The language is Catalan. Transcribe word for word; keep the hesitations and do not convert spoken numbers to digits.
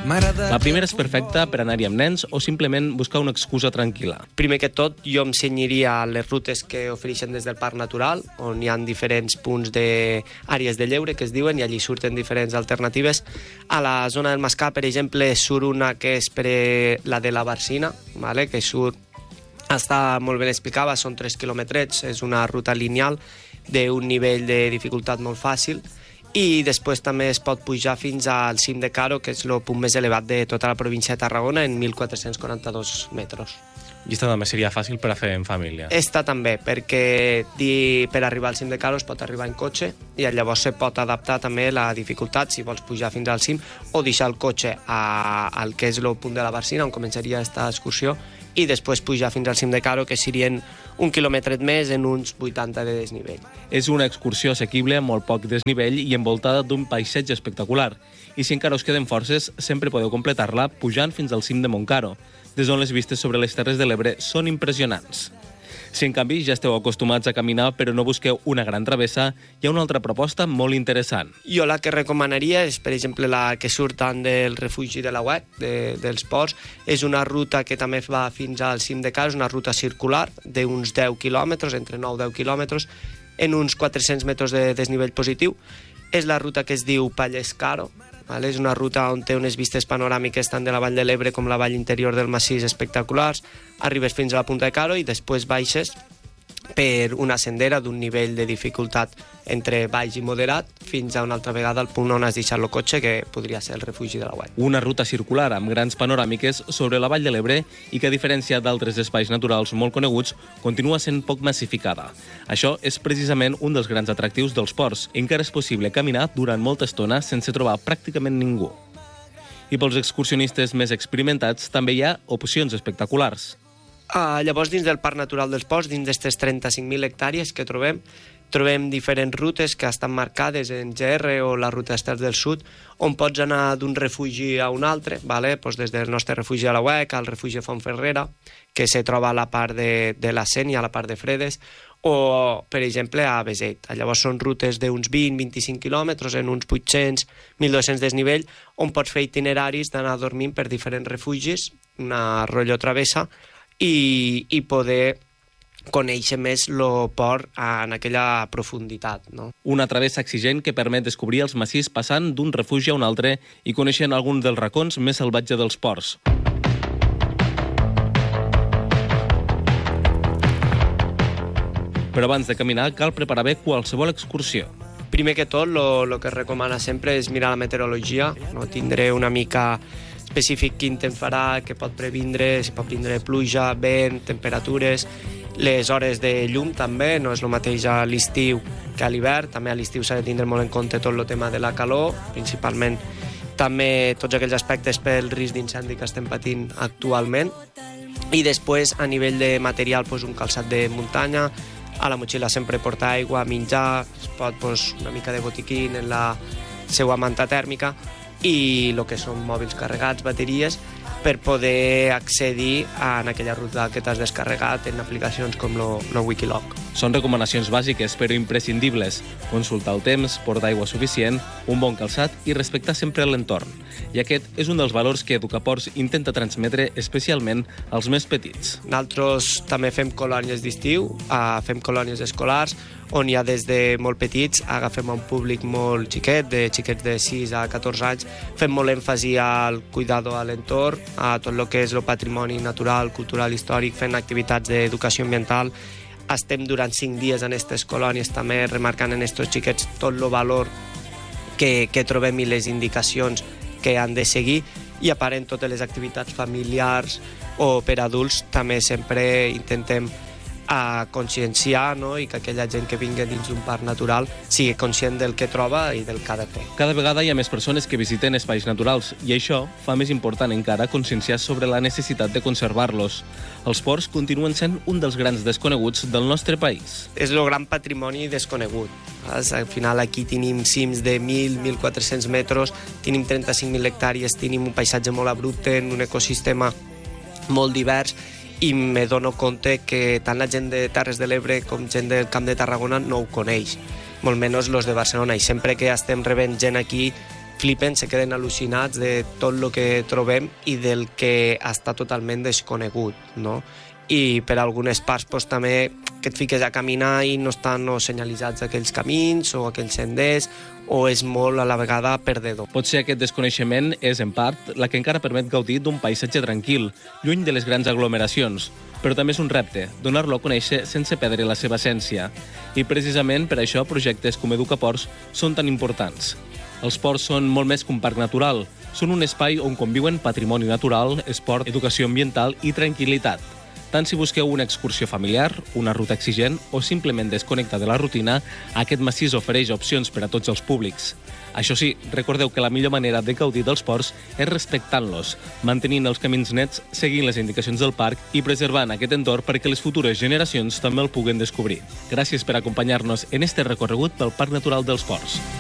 La primera és perfecta per anar-hi amb nens o simplement buscar una excusa tranquil·la. Primer que tot, jo em cenyiria les rutes que ofereixen des del Parc Natural, on hi ha diferents punts d'àrees de lleure, que es diuen, i allí surten diferents alternatives. A la zona del Mascar, per exemple, surt una que és per la de la Barcina, vale? Que surt, està molt ben explicada, són tres quilòmetres, és una ruta lineal d'un nivell de dificultat molt fàcil, i després també es pot pujar fins al cim de Caro, que és el punt més elevat de tota la província de Tarragona, en mil quatre-cents quaranta-dos metres. I esta també seria fàcil per a fer en família. Esta també, perquè di, per arribar al cim de Caro es pot arribar en cotxe i llavors se pot adaptar també la dificultat si vols pujar fins al cim o deixar el cotxe a, al que és el punt de la Barcina, on començaria aquesta excursió, i després pujar fins al cim de Caro, que serien un quilòmetre més en uns vuitanta de desnivell. És una excursió assequible amb molt poc desnivell i envoltada d'un paisatge espectacular. I si encara us queden forces, sempre podeu completar-la pujant fins al cim de Montcaro, des d'on les vistes sobre les Terres de l'Ebre són impressionants. Si en canvi ja esteu acostumats a caminar però no busqueu una gran travessa, hi ha una altra proposta molt interessant. Jo la que recomanaria és, per exemple, la que surt tant del refugi de la U E C, de, dels ports. És una ruta que també va fins al cim de Caro, és una ruta circular d'uns deu quilòmetres, entre nou i deu quilòmetres, en uns quatre-cents metres de desnivell positiu. És la ruta que es diu Pallès-Caro. Vale? És una ruta on té unes vistes panoràmiques tant de la Vall de l'Ebre com la vall interior del massís espectaculars. Arribes fins a la Punta de Caro i després baixes per una sendera d'un nivell de dificultat entre baix i moderat fins a una altra vegada al punt on has deixat el cotxe, que podria ser el refugi de la U E C. Una ruta circular amb grans panoràmiques sobre la Vall de l'Ebre i que, a diferència d'altres espais naturals molt coneguts, continua sent poc massificada. Això és precisament un dels grans atractius dels ports. Encara és possible caminar durant molta estona sense trobar pràcticament ningú. I pels excursionistes més experimentats també hi ha opcions espectaculars. Uh, llavors, dins del Parc Natural dels Ports, dins d'aquestes trenta-cinc mil hectàrees que trobem, trobem diferents rutes que estan marcades en G R o la ruta Estels del Sud, on pots anar d'un refugi a un altre, vale? Pues des del nostre refugi a la U E C al refugi de Fontferrera, que se troba a la part de, de la Sénia, a la part de Fredes, o, per exemple, a Beset. Llavors són rutes d'uns vint a vint-i-cinc quilòmetres en uns vuit-cents a mil dos-cents desnivell, on pots fer itineraris d'anar dormint per diferents refugis, una rotllo travessa, i, i poder conèixer més el port en aquella profunditat. No? Una travessa exigent que permet descobrir els massís passant d'un refugi a un altre i coneixent algun dels racons més salvatges dels ports. Però abans de caminar cal preparar bé qualsevol excursió. Primer que tot, el que es recomana sempre és mirar la meteorologia, no? Tindré una mica específic quin temps farà, què pot previndre, si pot vindre pluja, vent, temperatures, les hores de llum també, no és el mateix a l'estiu que a l'hivern, també a l'estiu s'ha de tindre molt en compte tot el tema de la calor, principalment també tots aquells aspectes pel risc d'incendi que estem patint actualment, i després a nivell de material doncs, un calçat de muntanya, a la motxilla sempre portar aigua, menjar, es pot doncs, una mica de botiquín en la seva manta tèrmica, i el que són mòbils carregats, bateries, per poder accedir a aquella ruta que t'has descarregat en aplicacions com el Wikilog. Són recomanacions bàsiques però imprescindibles. Consultar el temps, portar aigua suficient, un bon calçat i respectar sempre l'entorn. I aquest és un dels valors que Educaports intenta transmetre especialment als més petits. Nosaltres també fem colònies d'estiu, fem colònies escolars, on hi ha des de molt petits, agafem un públic molt xiquet, de xiquets de sis a catorze anys, fem molt èmfasi al cuidado a l'entorn, a tot el que és el patrimoni natural, cultural, històric, fent activitats d'educació ambiental. Estem durant cinc dies en aquestes colònies també remarcant en aquests xiquets tot el valor que, que trobem i les indicacions que han de seguir, i a part en totes les activitats familiars o per adults també sempre intentem a conscienciar, no? I que aquella gent que vingui dins d'un parc natural sigui conscient del que troba i del que ha de fer. Cada vegada hi ha més persones que visiten espais naturals i això fa més important encara conscienciar sobre la necessitat de conservar-los. Els ports continuen sent un dels grans desconeguts del nostre país. És el gran patrimoni desconegut. Al final aquí tenim cims de mil a mil quatre-cents metres, tenim trenta-cinc mil hectàrees, tenim un paisatge molt abrupte, un ecosistema molt divers, i me dono compte que tant la gent de Terres de l'Ebre com gent del Camp de Tarragona no ho coneix, molt menys els de Barcelona, i sempre que estem rebent gent aquí flipen, se queden al·lucinats de tot el que trobem i del que està totalment desconegut, no? I per algunes parts doncs, també que et fiques a caminar i no estan no senyalitzats aquells camins o aquells senders, o és molt a la vegada perdedor. Potser aquest desconeixement és, en part, la que encara permet gaudir d'un paisatge tranquil, lluny de les grans aglomeracions, però també és un repte, donar-lo a conèixer sense perdre la seva essència. I precisament per això projectes com Educaports són tan importants. Els ports són molt més que un parc natural, són un espai on conviuen patrimoni natural, esport, educació ambiental i tranquil·litat. Tant si busqueu una excursió familiar, una ruta exigent o simplement desconnectar de la rutina, aquest massís ofereix opcions per a tots els públics. Això sí, recordeu que la millor manera de gaudir dels ports és respectant-los, mantenint els camins nets, seguint les indicacions del parc i preservant aquest entorn perquè les futures generacions també el puguen descobrir. Gràcies per acompanyar-nos en este recorregut pel Parc Natural dels Ports.